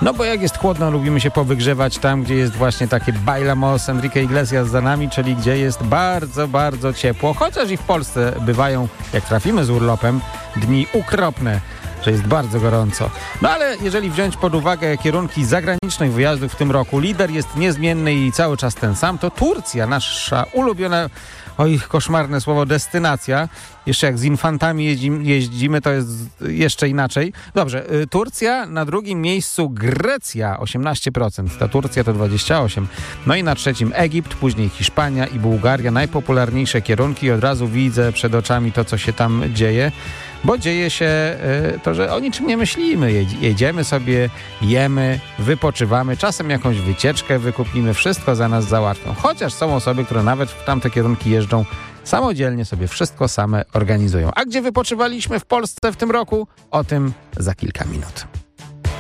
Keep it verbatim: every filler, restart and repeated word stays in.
No bo jak jest chłodno, lubimy się powygrzewać tam, gdzie jest właśnie takie Bailamos Enrique Iglesias za nami, czyli gdzie jest bardzo, bardzo ciepło. Chociaż i w Polsce bywają, jak trafimy z urlopem, dni ukropne, że jest bardzo gorąco. No ale jeżeli wziąć pod uwagę kierunki zagranicznych wyjazdów w tym roku, lider jest niezmienny i cały czas ten sam, to Turcja, nasza ulubiona, oj, koszmarne słowo, destynacja. Jeszcze jak z infantami jeździmy, jeździmy, to jest jeszcze inaczej. Dobrze, Turcja, na drugim miejscu Grecja, osiemnaście procent. Ta Turcja to dwadzieścia osiem procent. No i na trzecim Egipt, później Hiszpania i Bułgaria. Najpopularniejsze kierunki i od razu widzę przed oczami to, co się tam dzieje. Bo dzieje się to, że o niczym nie myślimy. Jedziemy sobie, jemy, wypoczywamy, czasem jakąś wycieczkę wykupimy, wszystko za nas załatwią. Chociaż są osoby, które nawet w tamte kierunki jeżdżą, samodzielnie sobie wszystko same organizują. A gdzie wypoczywaliśmy w Polsce w tym roku? O tym za kilka minut.